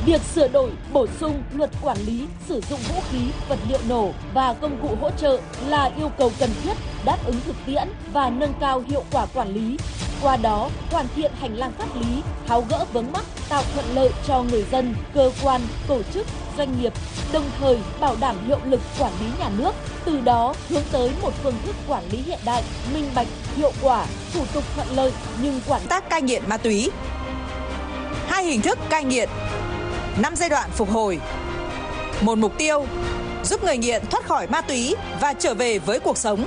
Việc sửa đổi, bổ sung luật quản lý sử dụng vũ khí, vật liệu nổ và công cụ hỗ trợ là yêu cầu cần thiết đáp ứng thực tiễn và nâng cao hiệu quả quản lý. Qua đó, hoàn thiện hành lang pháp lý, tháo gỡ vướng mắc, tạo thuận lợi cho người dân, cơ quan, tổ chức, doanh nghiệp, đồng thời bảo đảm hiệu lực quản lý nhà nước, từ đó hướng tới một phương thức quản lý hiện đại, minh bạch, hiệu quả, thủ tục thuận lợi nhưng quản tác cai nghiện ma túy. 2 hình thức cai nghiện, 5 giai đoạn phục hồi. Một mục tiêu, giúp người nghiện thoát khỏi ma túy và trở về với cuộc sống.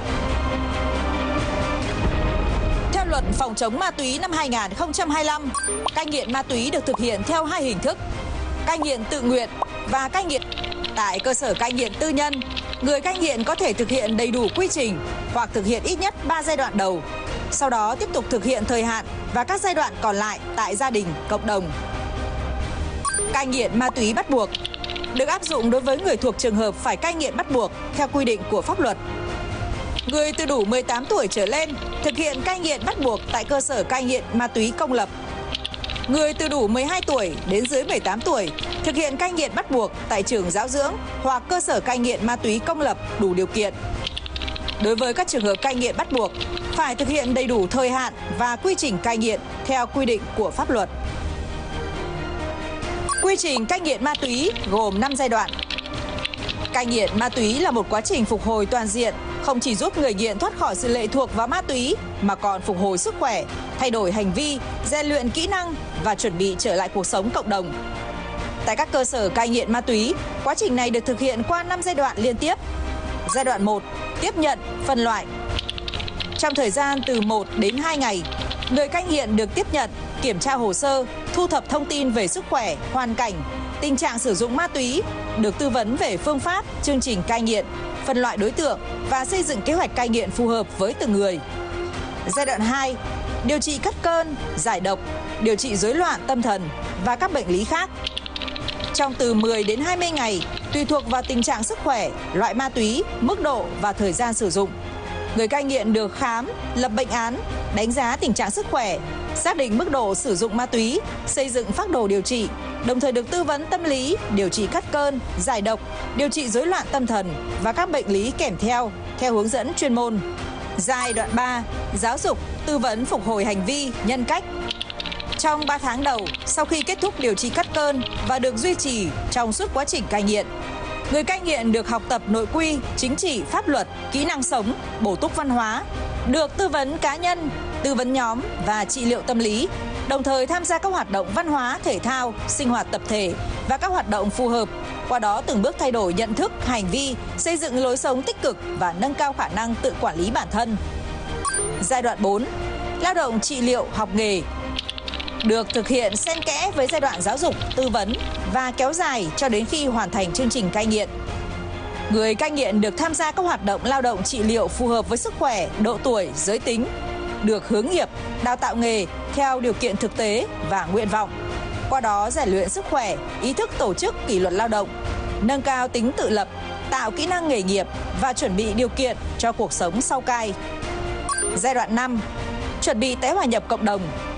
Theo luật phòng chống ma túy năm 2025, cai nghiện ma túy được thực hiện theo 2 hình thức: cai nghiện tự nguyện và cai nghiện. Tại cơ sở cai nghiện tư nhân, người cai nghiện có thể thực hiện đầy đủ quy trình hoặc thực hiện ít nhất 3 giai đoạn đầu, sau đó tiếp tục thực hiện thời hạn và các giai đoạn còn lại tại gia đình, cộng đồng. Cai nghiện ma túy bắt buộc được áp dụng đối với người thuộc trường hợp phải cai nghiện bắt buộc theo quy định của pháp luật. Người từ đủ 18 tuổi trở lên thực hiện cai nghiện bắt buộc tại cơ sở cai nghiện ma túy công lập. Người từ đủ 12 tuổi đến dưới 18 tuổi thực hiện cai nghiện bắt buộc tại trường giáo dưỡng hoặc cơ sở cai nghiện ma túy công lập đủ điều kiện. Đối với các trường hợp cai nghiện bắt buộc, phải thực hiện đầy đủ thời hạn và quy trình cai nghiện theo quy định của pháp luật. Quy trình cai nghiện ma túy gồm 5 giai đoạn. Cai nghiện ma túy là một quá trình phục hồi toàn diện, không chỉ giúp người nghiện thoát khỏi sự lệ thuộc vào ma túy mà còn phục hồi sức khỏe, thay đổi hành vi, rèn luyện kỹ năng và chuẩn bị trở lại cuộc sống cộng đồng. Tại các cơ sở cai nghiện ma túy, quá trình này được thực hiện qua 5 giai đoạn liên tiếp. Giai đoạn 1, tiếp nhận, phân loại. Trong thời gian từ 1 đến 2 ngày, người cai nghiện được tiếp nhận, kiểm tra hồ sơ, thu thập thông tin về sức khỏe, hoàn cảnh, tình trạng sử dụng ma túy, được tư vấn về phương pháp, chương trình cai nghiện, phân loại đối tượng và xây dựng kế hoạch cai nghiện phù hợp với từng người. Giai đoạn 2, điều trị cắt cơn, giải độc, điều trị rối loạn tâm thần và các bệnh lý khác. Trong từ 10 đến 20 ngày, tùy thuộc vào tình trạng sức khỏe, loại ma túy, mức độ và thời gian sử dụng, người cai nghiện được khám, lập bệnh án, đánh giá tình trạng sức khỏe, xác định mức độ sử dụng ma túy, xây dựng phác đồ điều trị, đồng thời được tư vấn tâm lý, điều trị cắt cơn, giải độc, điều trị rối loạn tâm thần và các bệnh lý kèm theo hướng dẫn chuyên môn. Giai đoạn 3, giáo dục, tư vấn phục hồi hành vi, nhân cách. Trong 3 tháng đầu, sau khi kết thúc điều trị cắt cơn và được duy trì trong suốt quá trình cai nghiện, người cai nghiện được học tập nội quy, chính trị, pháp luật, kỹ năng sống, bổ túc văn hóa, được tư vấn cá nhân, tư vấn nhóm và trị liệu tâm lý, đồng thời tham gia các hoạt động văn hóa, thể thao, sinh hoạt tập thể và các hoạt động phù hợp, qua đó từng bước thay đổi nhận thức, hành vi, xây dựng lối sống tích cực và nâng cao khả năng tự quản lý bản thân. Giai đoạn 4, lao động trị liệu học nghề, được thực hiện xen kẽ với giai đoạn giáo dục, tư vấn và kéo dài cho đến khi hoàn thành chương trình cai nghiện. Người cai nghiện được tham gia các hoạt động lao động trị liệu phù hợp với sức khỏe, độ tuổi, giới tính, được hướng nghiệp, đào tạo nghề theo điều kiện thực tế và nguyện vọng. Qua đó rèn luyện sức khỏe, ý thức tổ chức kỷ luật lao động, nâng cao tính tự lập, tạo kỹ năng nghề nghiệp và chuẩn bị điều kiện cho cuộc sống sau cai. Giai đoạn 5, chuẩn bị tái hòa nhập cộng đồng.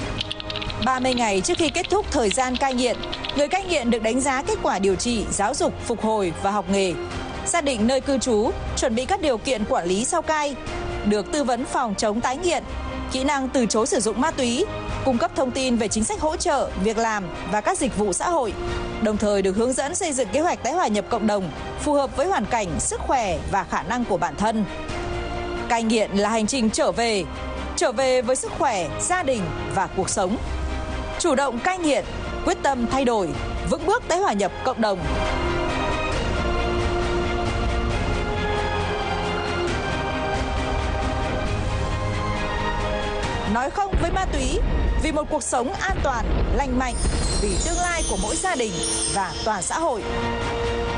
30 ngày trước khi kết thúc thời gian cai nghiện, người cai nghiện được đánh giá kết quả điều trị, giáo dục, phục hồi và học nghề, xác định nơi cư trú, chuẩn bị các điều kiện quản lý sau cai, được tư vấn phòng chống tái nghiện, kỹ năng từ chối sử dụng ma túy, cung cấp thông tin về chính sách hỗ trợ, việc làm và các dịch vụ xã hội, đồng thời được hướng dẫn xây dựng kế hoạch tái hòa nhập cộng đồng phù hợp với hoàn cảnh, sức khỏe và khả năng của bản thân. Cai nghiện là hành trình trở về với sức khỏe, gia đình và cuộc sống. Chủ động cai nghiện, quyết tâm thay đổi, vững bước tái hòa nhập cộng đồng. Nói không với ma túy vì một cuộc sống an toàn, lành mạnh, vì tương lai của mỗi gia đình và toàn xã hội.